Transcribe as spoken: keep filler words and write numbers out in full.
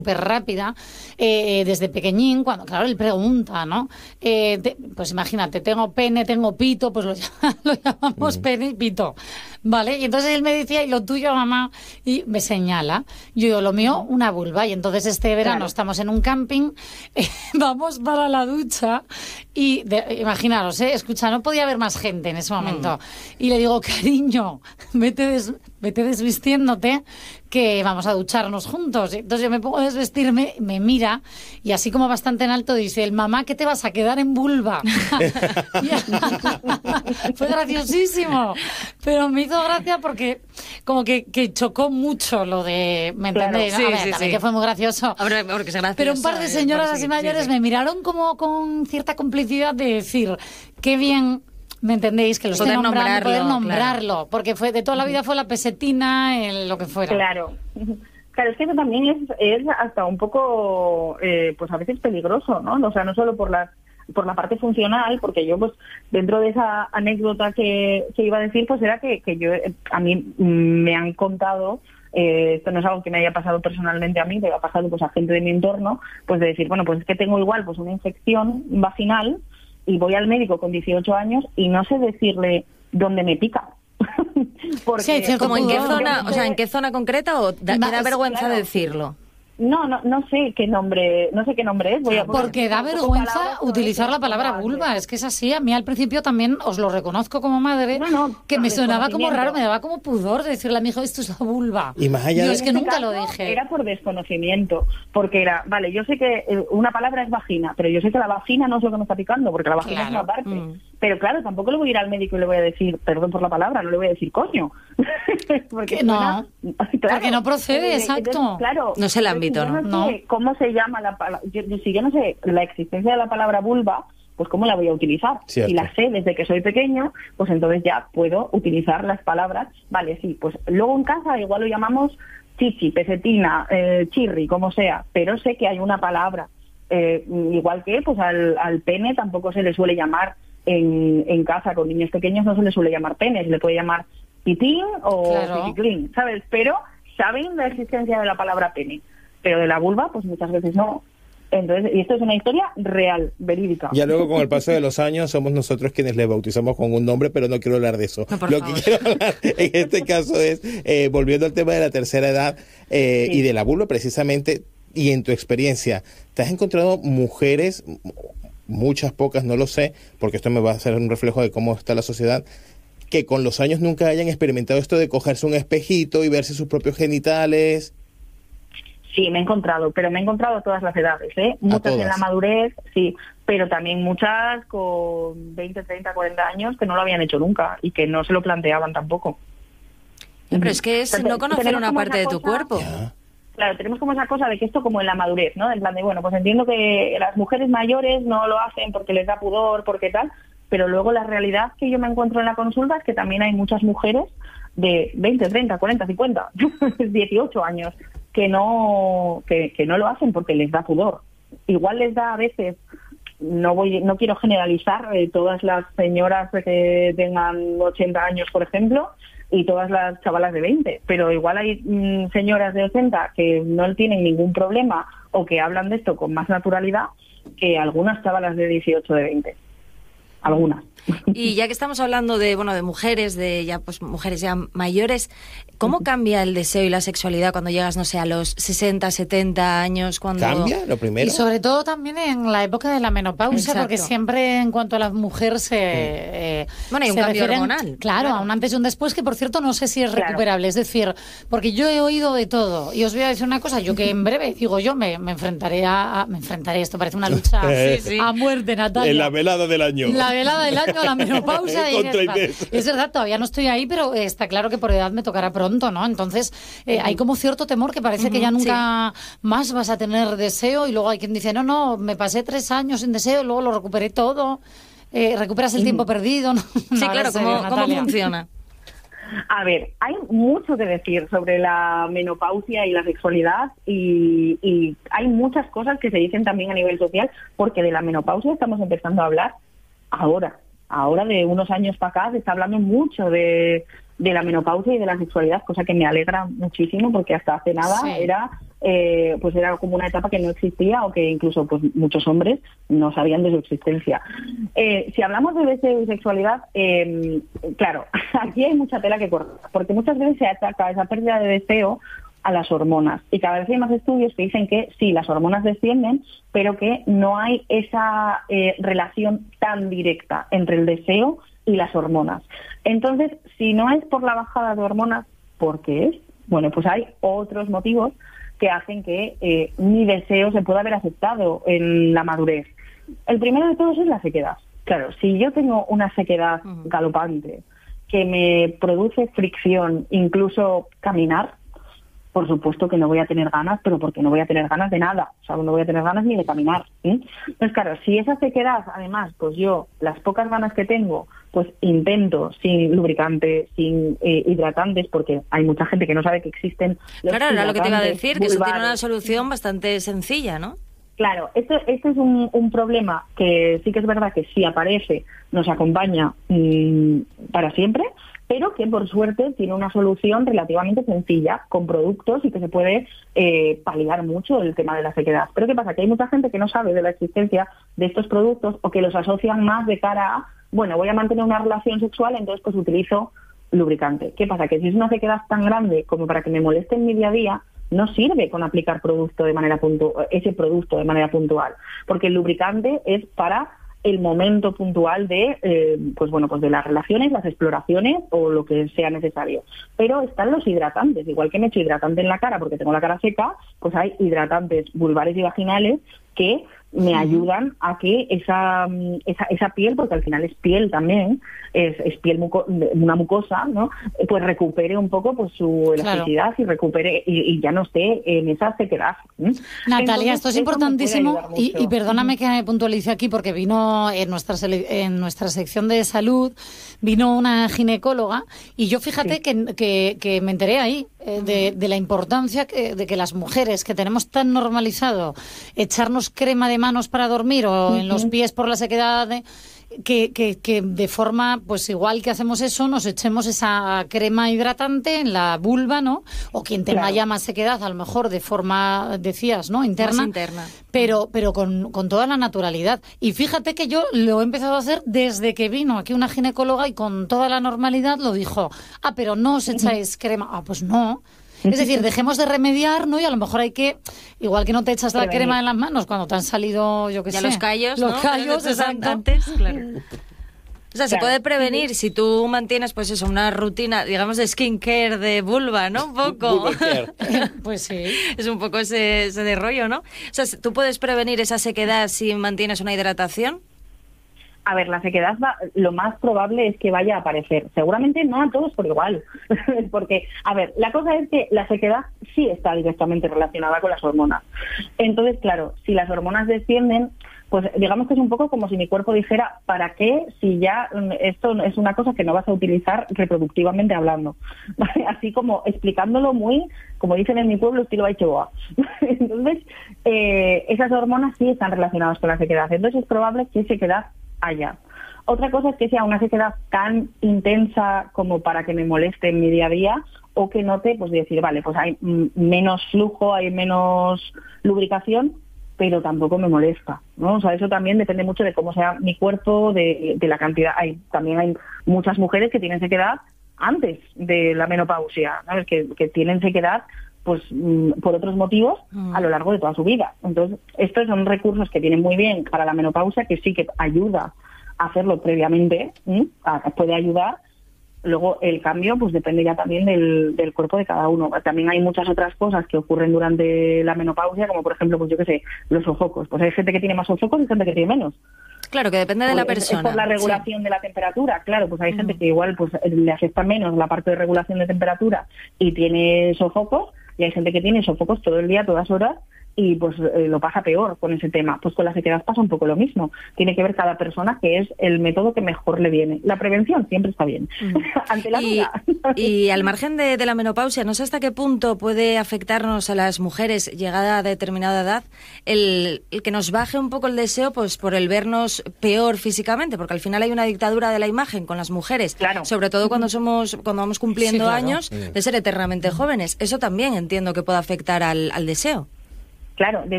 súper rápida, eh, desde pequeñín, cuando, claro, él pregunta, ¿no? Eh, te, pues imagínate, tengo pene, tengo pito, pues lo, lo llamamos mm. pene y pito, ¿vale? Y entonces él me decía, ¿y lo tuyo, mamá? Y me señala. Yo digo, lo mío, una vulva. Y entonces este verano claro. estamos en un camping, eh, vamos para la ducha y, de, imaginaros, ¿eh? Escucha, no podía haber más gente en ese momento. Mm. Y le digo, cariño, vete, des, vete desvistiéndote, que vamos a ducharnos juntos. Entonces yo me pongo a desvestirme, me mira y así como bastante en alto dice, el mamá, ¿qué te vas a quedar en vulva? Fue graciosísimo, pero me hizo gracia porque como que, que chocó mucho lo de, ¿me entendéis? Claro, ¿no? sí, a ver, sí, también sí. que fue muy gracioso. Hombre, porque es gracioso, pero un par de señoras eh, así sí, mayores sí, sí. me miraron como con cierta complicidad de decir, qué bien... ¿Me entendéis? Que lo esté poder nombrando, nombrarlo, poder nombrarlo, claro. porque fue de toda la vida fue la pesetina, el, lo que fuera. Claro. Claro, es que eso también es, es hasta un poco, eh, pues a veces peligroso, ¿no? O sea, no solo por la, por la parte funcional, porque yo, pues, dentro de esa anécdota que, que iba a decir, pues era que, que yo, a mí me han contado, eh, esto no es algo que me haya pasado personalmente a mí, pero ha pasado pues a gente de mi entorno, pues de decir, bueno, pues es que tengo igual pues una infección vaginal, y voy al médico con dieciocho años y no sé decirle dónde me pica. Porque, sí, ¿Como en qué zona, o sea, en qué zona concreta o da, Ma, da vergüenza claro. decirlo? No, no, no sé qué nombre, no sé qué nombre es. Voy a Porque da vergüenza utilizar la palabra vulva, es que es así. A mí al principio también, os lo reconozco como madre, no, no, que me sonaba como raro, me daba como pudor decirle a mi hijo, esto es la vulva. Y más allá yo de es que este nunca caso, lo dije. Era por desconocimiento, porque era, vale, yo sé que una palabra es vagina, pero yo sé que la vagina no es lo que me está picando, porque la vagina claro. es una parte. Mm. Pero claro, tampoco le voy a ir al médico y le voy a decir, perdón por la palabra, no le voy a decir coño. porque que no, suena, claro, porque no procede, exacto. Entonces, claro, no es el ámbito, ¿no? ¿no? no. ¿Cómo se llama la palabra? Yo, yo, si yo no sé la existencia de la palabra vulva, pues ¿cómo la voy a utilizar? Cierto. Si la sé desde que soy pequeño, pues entonces ya puedo utilizar las palabras. Vale, sí, pues luego en casa igual lo llamamos chichi, pesetina, eh, chirri, como sea, pero sé que hay una palabra. Eh, igual que pues al, al pene tampoco se le suele llamar en, en casa, con niños pequeños no se le suele llamar pene, se le puede llamar pitín o claro. piticlín, ¿sabes? Pero saben la existencia de la palabra pene. Pero de la vulva, pues muchas veces no. Entonces, y esto es una historia real, verídica. Ya luego, con el paso de los años, somos nosotros quienes le bautizamos con un nombre, pero no quiero hablar de eso. No, Lo favor. que quiero hablar en este caso es, eh, volviendo al tema de la tercera edad eh, sí. y de la vulva, precisamente, y en tu experiencia, ¿te has encontrado mujeres, muchas, pocas, no lo sé, porque esto me va a hacer un reflejo de cómo está la sociedad, que con los años nunca hayan experimentado esto de cogerse un espejito y verse sus propios genitales? Sí, me he encontrado, pero me he encontrado a todas las edades, ¿eh? Muchas en la madurez, sí, pero también muchas con veinte, treinta, cuarenta años que no lo habían hecho nunca y que no se lo planteaban tampoco. Pero es que es no conocer una parte de tu cosa, cuerpo. Ya. Claro, tenemos como esa cosa de que esto como en la madurez, ¿no? En plan de, bueno, pues entiendo que las mujeres mayores no lo hacen porque les da pudor, porque tal, pero luego la realidad que yo me encuentro en la consulta es que también hay muchas mujeres de veinte, treinta, cuarenta, cincuenta, dieciocho años que no que, que no lo hacen porque les da pudor. Igual les da a veces, no voy no quiero generalizar, eh, todas las señoras que tengan ochenta años, por ejemplo, y todas las chavalas de veinte, pero igual hay mmm, señoras de ochenta que no tienen ningún problema o que hablan de esto con más naturalidad que algunas chavalas de dieciocho, de veinte. Algunas. Y ya que estamos hablando de bueno de mujeres, de ya pues mujeres ya mayores, ¿cómo cambia el deseo y la sexualidad cuando llegas, no sé, a los sesenta, setenta años? Cuando ¿Cambia? Lo primero. Y sobre todo también en la época de la menopausia, Exacto. porque siempre en cuanto a la mujer se... Sí. Eh, bueno, hay un se cambio refieren, hormonal. Claro, claro, a un antes y un después, que por cierto no sé si es Claro. recuperable. Es decir, porque yo he oído de todo. Y os voy a decir una cosa, yo que en breve, digo yo, me, me enfrentaré a, a... Me enfrentaré, esto parece una lucha Sí, sí. a muerte, Natalia. En la velada del año. La velada del año, la menopausia de Contra Inés. Inés. Es verdad, todavía no estoy ahí, pero está claro que por edad me tocará pronto, ¿no? Entonces, eh, hay como cierto temor que parece Uh-huh, que ya nunca sí. más vas a tener deseo, y luego hay quien dice, no, no, me pasé tres años sin deseo, luego lo recuperé todo. Eh, recuperas el tiempo perdido, ¿no? Sí, No, claro, en serio, ¿cómo, ¿cómo Natalia. funciona? A ver, hay mucho que decir sobre la menopausia y la sexualidad y, y hay muchas cosas que se dicen también a nivel social, porque de la menopausia estamos empezando a hablar ahora. Ahora, de unos años para acá, se está hablando mucho de, de la menopausia y de la sexualidad, cosa que me alegra muchísimo, porque hasta hace nada Sí. era eh, pues era como una etapa que no existía o que incluso pues muchos hombres no sabían de su existencia. Eh, si hablamos de deseo y sexualidad, eh, claro, aquí hay mucha tela que cortar, porque muchas veces se ataca esa pérdida de deseo a las hormonas, y cada vez hay más estudios que dicen que sí, las hormonas descienden, pero que no hay esa eh, relación tan directa entre el deseo y las hormonas. Entonces, si no es por la bajada de hormonas, ¿por qué es? Bueno, pues hay otros motivos que hacen que eh, mi deseo se pueda ver afectado en la madurez. El primero de todos es la sequedad. Claro, si yo tengo una sequedad uh-huh. galopante que me produce fricción, incluso caminar, por supuesto que no voy a tener ganas, pero porque no voy a tener ganas de nada, o sea, no voy a tener ganas ni de caminar, ¿sí? Entonces, claro, si esa sequedad, además, pues yo, las pocas ganas que tengo, pues intento sin lubricante, sin eh, hidratantes, porque hay mucha gente que no sabe que existen los Claro, era lo que te iba a decir, que eso tiene una vulvares. solución bastante sencilla, ¿no? Claro, esto, este es un, un problema que sí que es verdad que si aparece nos acompaña mmm, para siempre, pero que por suerte tiene una solución relativamente sencilla, con productos, y que se puede eh, paliar mucho el tema de la sequedad. Pero ¿qué pasa? Que hay mucha gente que no sabe de la existencia de estos productos o que los asocian más de cara a, bueno, voy a mantener una relación sexual, entonces pues utilizo lubricante. ¿Qué pasa? Que si es una sequedad tan grande como para que me moleste en mi día a día, no sirve con aplicar producto de manera puntu- ese producto de manera puntual, porque el lubricante es para el momento puntual de eh, pues bueno pues de las relaciones, las exploraciones o lo que sea necesario. Pero están los hidratantes, igual que me echo hidratante en la cara porque tengo la cara seca, pues hay hidratantes vulvares y vaginales que me ayudan a que esa, esa esa piel, porque al final es piel también, es, es piel muco, una mucosa, ¿no? Pues recupere un poco pues su elasticidad, claro, y recupere y, y ya no esté en esa sequedad. ¿eh? Natalia, Entonces, esto es importantísimo y, y perdóname uh-huh. que me puntualice aquí, porque vino en nuestra en nuestra sección de salud, vino una ginecóloga y yo fíjate sí. que, que, que me enteré ahí eh, de, de la importancia que, de que las mujeres que tenemos tan normalizado echarnos crema de manos para dormir o uh-huh. en los pies por la sequedad de, que, que, que de forma, pues igual que hacemos eso, nos echemos esa crema hidratante en la vulva, ¿no? O quien tenga claro. ya más sequedad, a lo mejor de forma, decías, ¿no? Interna. Más interna. Pero, pero con, con toda la naturalidad. Y fíjate que yo lo he empezado a hacer desde que vino aquí una ginecóloga y con toda la normalidad lo dijo. Ah, pero no os echáis crema. Ah, pues no. Es decir, dejemos de remediar, ¿no? Y a lo mejor hay que, igual que no te echas la Prevenir. crema en las manos cuando te han salido, yo qué ya sé. los callos, los ¿no? callos, exacto. Antes, claro. O sea, se claro. puede prevenir si tú mantienes, pues eso, una rutina, digamos, de skincare de vulva, ¿no? Un poco. Pues sí. Es un poco ese, ese de rollo, ¿no? O sea, ¿tú puedes prevenir esa sequedad si mantienes una hidratación? A ver, la sequedad va, lo más probable es que vaya a aparecer. Seguramente no a todos por igual. Porque, a ver, la cosa es que la sequedad sí está directamente relacionada con las hormonas. Entonces, claro, si las hormonas descienden, pues digamos que es un poco como si mi cuerpo dijera, ¿para qué si ya esto es una cosa que no vas a utilizar reproductivamente hablando? ¿Vale? Así como explicándolo muy, como dicen en mi pueblo, estilo Baicheboa. Entonces, eh, esas hormonas sí están relacionadas con la sequedad. Entonces es probable que sequedad haya. Otra cosa es que sea una sequedad tan intensa como para que me moleste en mi día a día, o que note, pues decir, vale, pues hay m- menos flujo, hay menos lubricación, pero tampoco me molesta, ¿no? O sea, eso también depende mucho de cómo sea mi cuerpo, de, de la cantidad. Hay, también hay muchas mujeres que tienen sequedad antes de la menopausia, ¿sabes? Que, que tienen sequedad pues por otros motivos a lo largo de toda su vida. Entonces, estos son recursos que vienen muy bien para la menopausia, que sí que ayuda a hacerlo previamente, ¿sí? Puede ayudar. Luego el cambio pues depende ya también del, del cuerpo de cada uno. También hay muchas otras cosas que ocurren durante la menopausia, como por ejemplo, pues yo qué sé, los sofocos. Pues hay gente que tiene más sofocos y gente que tiene menos. Claro, que depende de la persona. Es por la regulación sí. de la temperatura, claro, pues hay uh-huh. gente que igual pues le afecta menos la parte de regulación de temperatura y tiene sofocos, y hay gente que tiene sofocos todo el día, todas horas, y pues eh, lo pasa peor con ese tema. Pues con la sequedad pasa un poco lo mismo. Tiene que ver cada persona que es el método que mejor le viene. La prevención siempre está bien. Mm. Ante la y, duda. Y al margen de, de la menopausia, no sé hasta qué punto puede afectarnos a las mujeres llegada a determinada edad el, el que nos baje un poco el deseo pues por el vernos peor físicamente, porque al final hay una dictadura de la imagen con las mujeres, claro. sobre todo cuando somos cuando vamos cumpliendo sí, claro. años, de ser eternamente jóvenes. Eso también entiendo que puede afectar al, al deseo. Claro, de